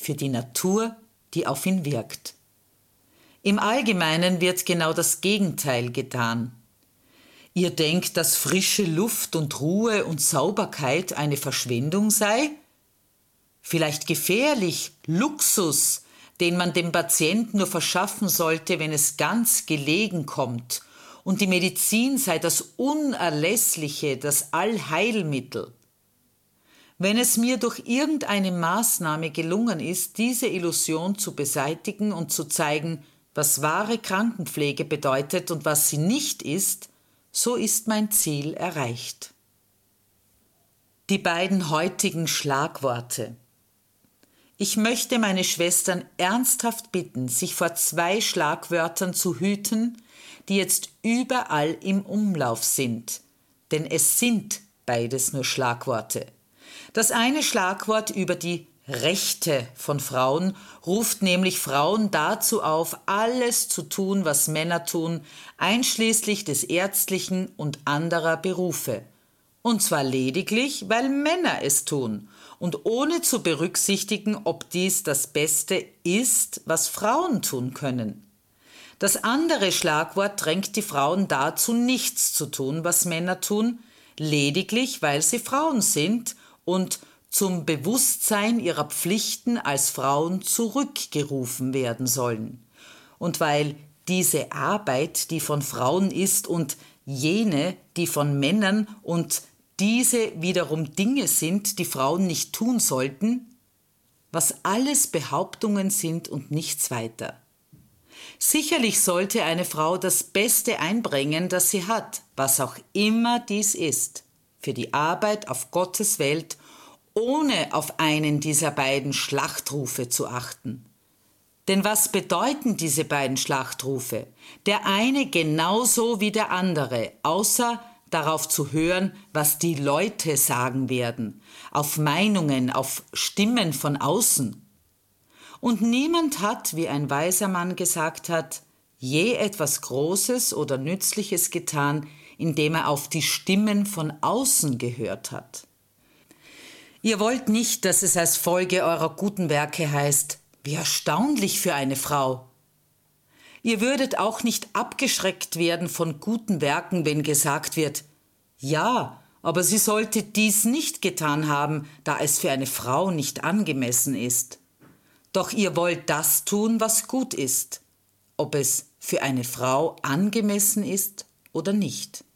für die Natur, die auf ihn wirkt. Im Allgemeinen wird genau das Gegenteil getan. Ihr denkt, dass frische Luft und Ruhe und Sauberkeit eine Verschwendung sei? Vielleicht gefährlich, Luxus, den man dem Patienten nur verschaffen sollte, wenn es ganz gelegen kommt, und die Medizin sei das Unerlässliche, das Allheilmittel. Wenn es mir durch irgendeine Maßnahme gelungen ist, diese Illusion zu beseitigen und zu zeigen, was wahre Krankenpflege bedeutet und was sie nicht ist, so ist mein Ziel erreicht. Die beiden heutigen Schlagworte. Ich möchte meine Schwestern ernsthaft bitten, sich vor 2 Schlagwörtern zu hüten, die jetzt überall im Umlauf sind. Denn es sind beides nur Schlagworte. Das eine Schlagwort über die Rechte von Frauen ruft nämlich Frauen dazu auf, alles zu tun, was Männer tun, einschließlich des ärztlichen und anderer Berufe. Und zwar lediglich, weil Männer es tun und ohne zu berücksichtigen, ob dies das Beste ist, was Frauen tun können. Das andere Schlagwort drängt die Frauen dazu, nichts zu tun, was Männer tun, lediglich, weil sie Frauen sind und zum Bewusstsein ihrer Pflichten als Frauen zurückgerufen werden sollen. Und weil diese Arbeit, die von Frauen ist, und jene, die von Männern, und diese wiederum Dinge sind, die Frauen nicht tun sollten, was alles Behauptungen sind und nichts weiter. Sicherlich sollte eine Frau das Beste einbringen, das sie hat, was auch immer dies ist, für die Arbeit auf Gottes Welt, ohne auf einen dieser beiden Schlachtrufe zu achten. Denn was bedeuten diese beiden Schlachtrufe? Der eine genauso wie der andere, außer darauf zu hören, was die Leute sagen werden, auf Meinungen, auf Stimmen von außen. Und niemand hat, wie ein weiser Mann gesagt hat, je etwas Großes oder Nützliches getan, indem er auf die Stimmen von außen gehört hat. Ihr wollt nicht, dass es als Folge eurer guten Werke heißt, wie erstaunlich für eine Frau. Ihr würdet auch nicht abgeschreckt werden von guten Werken, wenn gesagt wird, ja, aber sie sollte dies nicht getan haben, da es für eine Frau nicht angemessen ist. Doch ihr wollt das tun, was gut ist, ob es für eine Frau angemessen ist oder nicht.